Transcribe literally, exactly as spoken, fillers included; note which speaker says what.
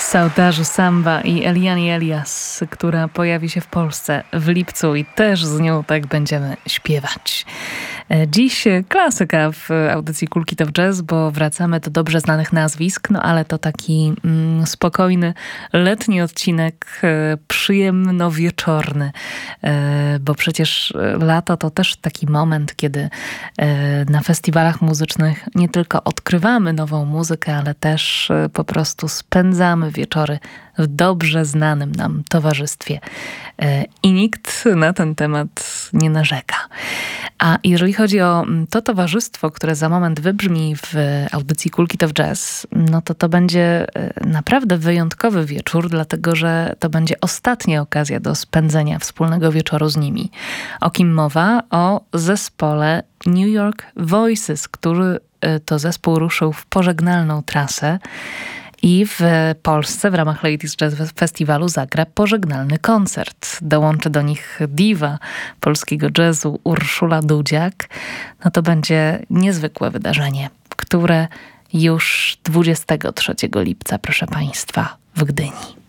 Speaker 1: Saudade Samba i Eliani Elias, która pojawi się w Polsce w lipcu i też z nią tak będziemy śpiewać. Dziś klasyka w audycji Cool Kid of Jazz, bo wracamy do dobrze znanych nazwisk, no ale to taki mm, spokojny, letni odcinek, e, przyjemno-wieczorny, e, bo przecież lato to też taki moment, kiedy e, na festiwalach muzycznych nie tylko odkrywamy nową muzykę, ale też e, po prostu spędzamy wieczory w dobrze znanym nam towarzystwie. E, I nikt na ten temat nie narzeka. A jeżeli chodzi o to towarzystwo, które za moment wybrzmi w audycji Cool Kid of Jazz, no to to będzie naprawdę wyjątkowy wieczór, dlatego że to będzie ostatnia okazja do spędzenia wspólnego wieczoru z nimi. O kim mowa? O zespole New York Voices, który to zespół ruszył w pożegnalną trasę. I w Polsce w ramach Ladies Jazz Festiwalu zagra pożegnalny koncert. Dołączy do nich diwa polskiego jazzu Urszula Dudziak. No to będzie niezwykłe wydarzenie, które już dwudziestego trzeciego lipca, proszę Państwa, w Gdyni.